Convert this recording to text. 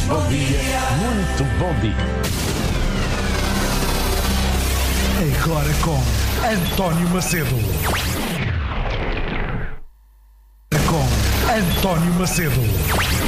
bom dia. Muito bom dia. Agora com António Macedo. Com António Macedo.